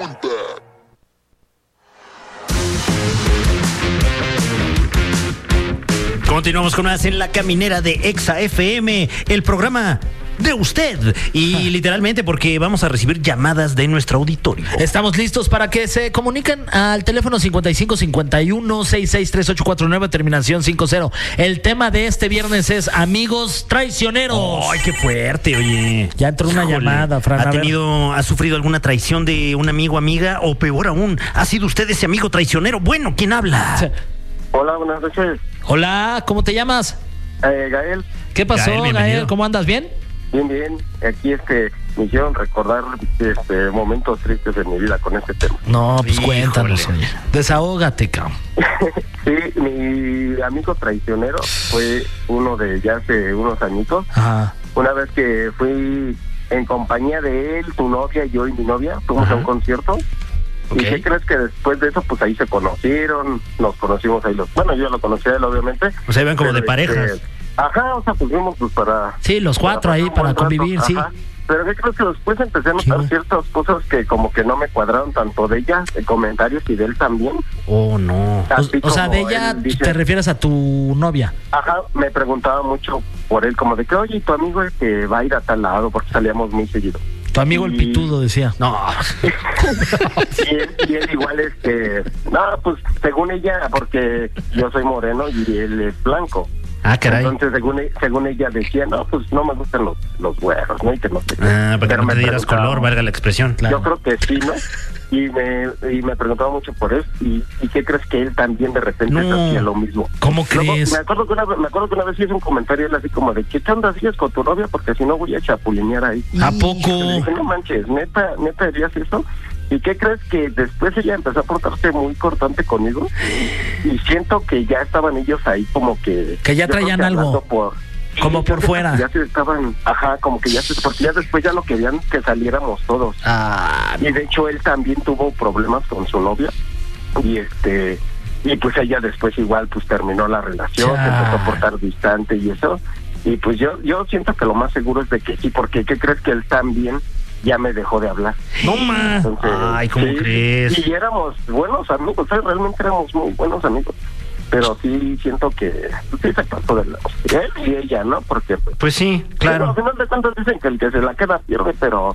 Continuamos con más en La Caminera de Exa FM, el programa de usted. Y literalmente porque vamos a recibir llamadas de nuestro auditorio. Estamos listos para que se comuniquen al teléfono 5551-663849, terminación 50. El tema de este viernes es amigos traicioneros. ¡Ay, qué fuerte, oye! Ya entró una llamada, Fran. ¿Ha sufrido alguna traición de un amigo, amiga? O peor aún, ¿ha sido usted ese amigo traicionero? Bueno, ¿quién habla? Hola, buenas noches. Hola, ¿cómo te llamas? Gael. ¿Qué pasó, Gael? ¿Cómo andas? ¿Bien? Bien. Aquí me hicieron recordar momentos tristes de mi vida con este tema. No, pues cuéntanos, oye. Desahógate, cabrón. Sí, mi amigo traicionero fue uno de ya hace unos añitos. Ajá. Una vez que fui en compañía de él, su novia, yo y mi novia, fuimos a un concierto. Okay. ¿Y qué crees que después de eso, pues ahí se conocieron, nos conocimos ahí bueno, yo lo conocí a él, obviamente. O sea, iban como de parejas. Ajá, o sea, pues fuimos pues para... Sí, los cuatro ahí para convivir, sí. Pero ¿qué crees que después empecé a notar ciertas cosas que como que no me cuadraron, tanto de ella, de comentarios, y de él también? Oh, no. O sea, de ella te refieres a tu novia. Ajá, me preguntaba mucho por él, como de que, oye, tu amigo es que va a ir a tal lado, porque salíamos muy seguido. Tu amigo el pitudo decía. No. y él igual no, pues según ella, porque yo soy moreno y él es blanco. Ah, caray. Entonces, según ella decía, no, pues no me gustan los güeros, ¿no? Y que no sé. Para que no te dieras color, valga la expresión. Claro. Yo creo que sí, ¿no? Y me preguntaba mucho por eso. ¿Y qué crees que él también de repente hacía lo mismo? ¿Cómo crees? Me acuerdo que una vez hizo un comentario él así como de, ¿qué onda hacías con tu novia? Porque si no voy a chapulinear ahí. ¿A poco? Y le dije, no manches, ¿neta harías eso? ¿Y qué crees? Que después ella empezó a portarse muy cortante conmigo y siento que ya estaban ellos ahí como que... Que ya traían algo, como por fuera. Ya se estaban, como que porque ya después ya no querían que saliéramos todos. Y de hecho él también tuvo problemas con su novia y pues ella después igual pues terminó la relación, se empezó a portar distante y eso. Y pues yo siento que lo más seguro es de que sí, porque ¿qué crees? Que él también ya me dejó de hablar. No más. Ay, ¿cómo crees? Y éramos buenos amigos, realmente éramos muy buenos amigos. Pero sí siento que sí se pasó de lado. Él y ella, ¿no? Porque pues sí, claro. Al final de cuentas dicen que el que se la queda pierde, pero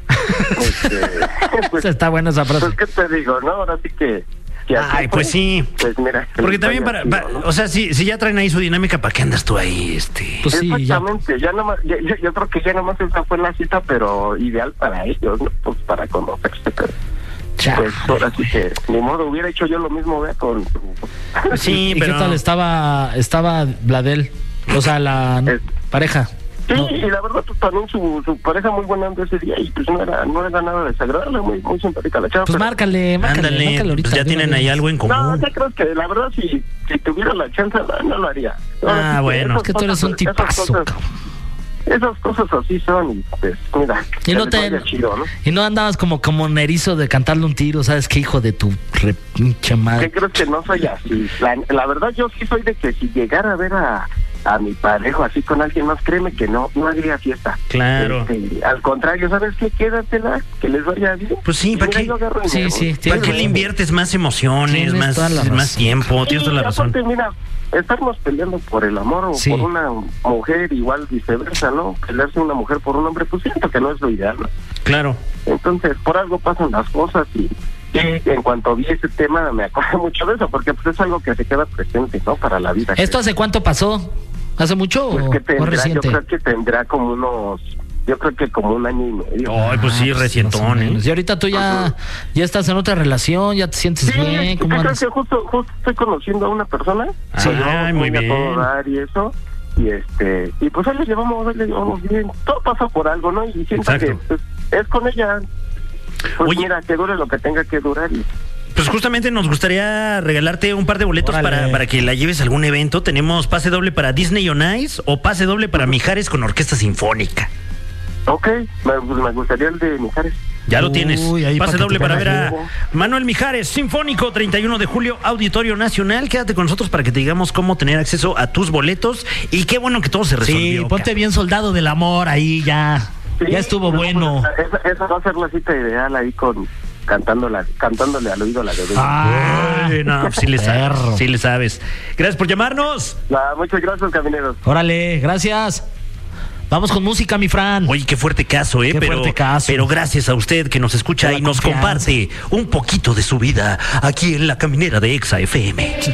pues está buena esa frase. Pues qué te digo, ¿no? Ahora sí que ay, pues sí. Pues mira. Porque también o sea, si ya traen ahí su dinámica, ¿para qué andas tú ahí? Pues sí, exactamente, ya nomás, yo creo que ya nomás esa fue la cita, pero ideal para ellos, ¿no? Pues para conocerse, pero pues ahora sí que ni modo, hubiera hecho yo lo mismo, vea, con sí, ¿Y pero qué tal estaba Bladel? O sea, la pareja. Sí, y la verdad pues también su pareja muy buena ese día y pues no era nada desagradable, muy simpática la chava. Pues márcale ahorita. Pues ya tienen ahí algo en común. No, ya creo que la verdad si tuviera la chance no lo haría. Bueno. Es que tú eres un tipazo, esas cosas así son y pues mira, chido, ¿no? Y no andabas como erizo de cantarle un tiro, ¿sabes qué? Hijo de tu pinche madre. ¿Qué crees? Que no soy así? La verdad yo sí soy de que si llegara a ver a mi pareja así con alguien más, créeme que no haría fiesta. Claro. Al contrario, ¿sabes qué? Quédatela, que les vaya bien. Pues sí, ¿para qué? Sí. ¿Para qué le inviertes más emociones, más tiempo? Tienes toda la razón. Aparte, mira, estarnos peleando por el amor o por una mujer, igual viceversa, ¿no? Pelearse una mujer por un hombre, pues siento que no es lo ideal, ¿no? Claro. Entonces, por algo pasan las cosas y en cuanto vi ese tema me acuerdo mucho de eso, porque pues es algo que se queda presente, ¿no? Para la vida. ¿Esto hace cuánto pasó? ¿Hace mucho o reciente? Yo creo que tendrá como un año y medio. Ay, pues sí, recientón, ¿eh? Y ahorita tú ya estás en otra relación, ya te sientes bien. ¿Cómo andas? Que justo estoy conociendo a una persona. Muy bien. A todo dar y eso. Y pues ahí le llevamos bien. Todo pasa por algo, ¿no? Y siento que pues, es con ella. Pues oye, mira, que dure lo que tenga que durar y... Pues justamente nos gustaría regalarte un par de boletos para que la lleves a algún evento. Tenemos pase doble para Disney on Ice o pase doble para Mijares con orquesta sinfónica. Ok, me gustaría el de Mijares. Ya lo tienes. Pase doble para ver a Manuel Mijares, Sinfónico, 31 de julio, Auditorio Nacional. Quédate con nosotros para que te digamos cómo tener acceso a tus boletos. Y qué bueno que todo se resolvió. Sí, ponte bien soldado del amor ahí ya. Sí, ya estuvo bueno. Esa va a ser la cita ideal ahí con cantándole al oído la de Baby. Ay, no, sí le sabes, sí le sabes. Gracias por llamarnos. Muchas gracias, camineros. Órale, gracias. Vamos con música, mi Fran. Oye, qué fuerte caso, Qué fuerte caso. Pero gracias a usted que nos escucha y nos comparte un poquito de su vida aquí en La Caminera de Exa FM.